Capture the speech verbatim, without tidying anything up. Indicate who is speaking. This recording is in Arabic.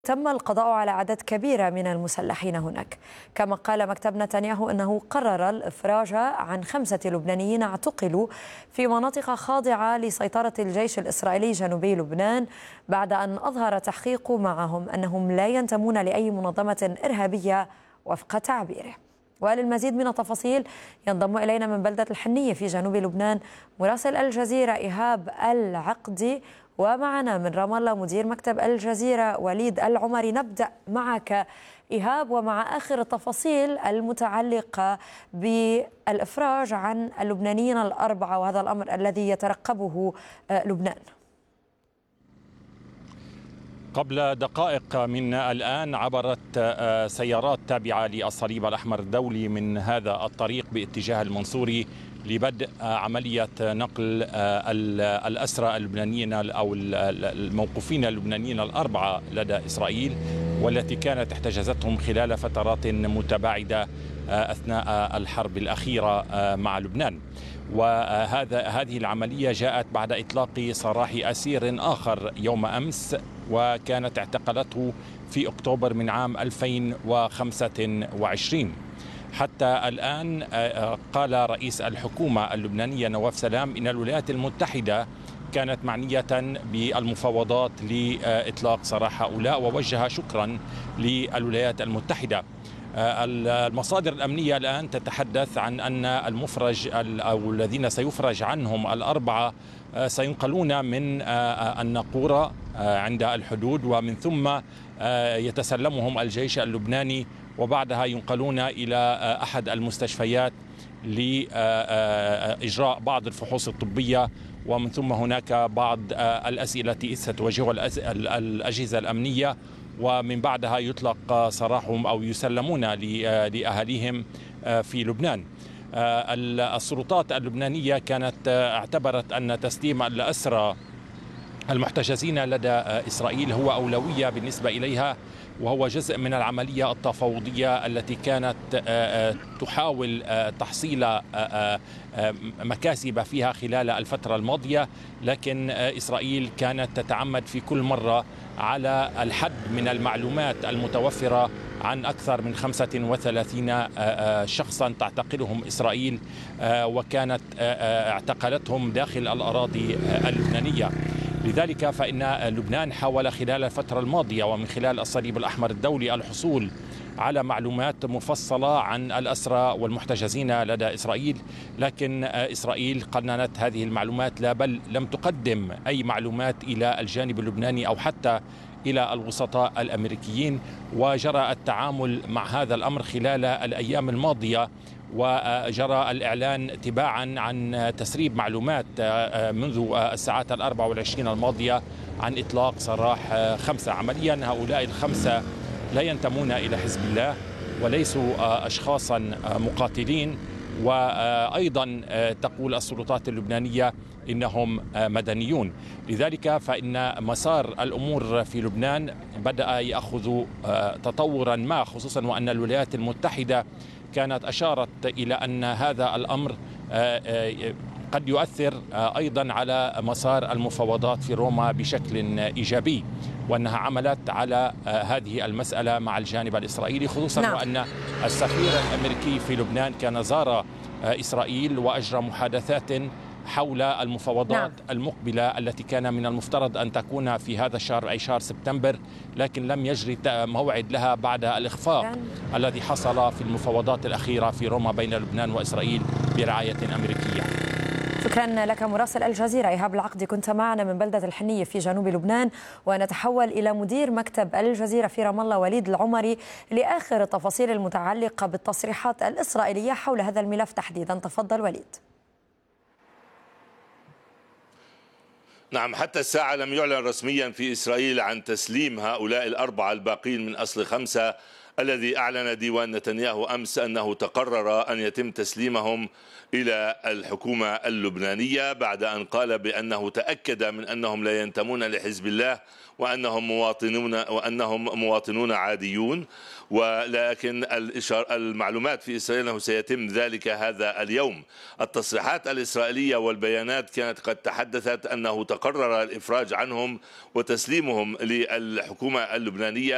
Speaker 1: تم القضاء على عدد كبير من المسلحين هناك. كما قال مكتب نتنياهو أنه قرر الإفراج عن خمسة لبنانيين اعتقلوا في مناطق خاضعة لسيطرة الجيش الإسرائيلي جنوبي لبنان، بعد أن أظهر تحقيق معهم أنهم لا ينتمون لأي منظمة إرهابية وفق تعبيره. وللمزيد من التفاصيل ينضم إلينا من بلدة الحنية في جنوب لبنان مراسل الجزيرة إيهاب العقدي، ومعنا من رام الله مدير مكتب الجزيرة وليد العمري. نبدأ معك إيهاب ومع آخر التفاصيل المتعلقة بالإفراج عن اللبنانيين الأربعة وهذا الأمر الذي يترقبه لبنان.
Speaker 2: قبل دقائق من الآن عبرت سيارات تابعة للصليب الأحمر الدولي من هذا الطريق باتجاه المنصوري لبدء عملية نقل الأسرى اللبنانيين أو الموقوفين اللبنانيين الأربعة لدى إسرائيل، والتي كانت احتجزتهم خلال فترات متباعدة أثناء الحرب الأخيرة مع لبنان. وهذا هذه العملية جاءت بعد إطلاق سراح أسير آخر يوم أمس، وكانت اعتقلته في أكتوبر من عام ألفين وخمسة وعشرين. حتى الآن قال رئيس الحكومة اللبنانية نواف سلام إن الولايات المتحدة كانت معنية بالمفاوضات لإطلاق سراح هؤلاء، ووجه شكرا للولايات المتحدة. المصادر الأمنية الآن تتحدث عن أن المفرج أو الذين سيفرج عنهم الأربعة سينقلون من الناقورة عند الحدود، ومن ثم يتسلمهم الجيش اللبناني، وبعدها ينقلون إلى أحد المستشفيات لإجراء بعض الفحوص الطبية، ومن ثم هناك بعض الأسئلة التي ستواجهها الأجهزة الأمنية، ومن بعدها يطلق سراحهم أو يسلمون لأهاليهم في لبنان. السلطات اللبنانية كانت اعتبرت أن تسليم الأسرى المحتجزين لدى إسرائيل هو أولوية بالنسبة إليها، وهو جزء من العملية التفاوضية التي كانت تحاول تحصيل مكاسب فيها خلال الفترة الماضية، لكن إسرائيل كانت تتعمد في كل مرة على الحد من المعلومات المتوفرة عن أكثر من خمسة وثلاثين شخصا تعتقلهم إسرائيل، وكانت اعتقلتهم داخل الأراضي اللبنانية. لذلك فإن لبنان حاول خلال الفترة الماضية ومن خلال الصليب الأحمر الدولي الحصول على معلومات مفصلة عن الأسرى والمحتجزين لدى إسرائيل، لكن إسرائيل قننت هذه المعلومات، لا بل لم تقدم أي معلومات إلى الجانب اللبناني أو حتى إلى الوسطاء الأمريكيين. وجرى التعامل مع هذا الأمر خلال الأيام الماضية، وجرى الإعلان تباعا عن تسريب معلومات منذ الساعات الأربع والعشرين الماضية عن إطلاق سراح خمسة. عمليا هؤلاء الخمسة لا ينتمون إلى حزب الله وليسوا أشخاصا مقاتلين، وأيضا تقول السلطات اللبنانية إنهم مدنيون. لذلك فإن مسار الأمور في لبنان بدأ يأخذ تطورا ما، خصوصا وأن الولايات المتحدة كانت أشارت إلى أن هذا الأمر قد يؤثر أيضا على مسار المفاوضات في روما بشكل إيجابي، وأنها عملت على هذه المسألة مع الجانب الإسرائيلي، خصوصا نعم. وأن السفير الأمريكي في لبنان كان زار إسرائيل وأجرى محادثات حول المفاوضات نعم. المقبلة التي كان من المفترض أن تكون في هذا الشهر أي شهر سبتمبر، لكن لم يجري موعد لها بعد الإخفاق يعني. الذي حصل في المفاوضات الأخيرة في روما بين لبنان وإسرائيل برعاية أمريكية.
Speaker 1: شكرا لك مراسل الجزيرة إيهاب العقدي، كنت معنا من بلدة الحنية في جنوب لبنان. ونتحول إلى مدير مكتب الجزيرة في رام الله وليد العمري لآخر التفاصيل المتعلقة بالتصريحات الإسرائيلية حول هذا الملف تحديدا. تفضل وليد.
Speaker 3: نعم، حتى الساعة لم يعلن رسميا في إسرائيل عن تسليم هؤلاء الأربعة الباقين من أصل خمسة الذي أعلن ديوان نتنياهو أمس أنه تقرر أن يتم تسليمهم إلى الحكومة اللبنانية، بعد أن قال بأنه تأكد من أنهم لا ينتمون لحزب الله وأنهم مواطنون وأنهم مواطنون عاديون. ولكن المعلومات في إسرائيل أنه سيتم ذلك هذا اليوم. التصريحات الإسرائيلية والبيانات كانت قد تحدثت أنه تقرر الإفراج عنهم وتسليمهم للحكومة اللبنانية